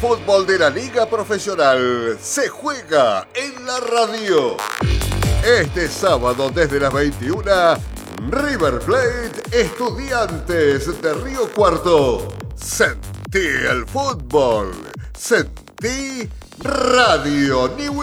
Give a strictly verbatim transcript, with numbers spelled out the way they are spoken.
fútbol de la Liga Profesional se juega en la radio. Este sábado desde las veintiuna, River Plate, Estudiantes de Río Cuarto. Sentí el fútbol. Sentí Radio Newell's.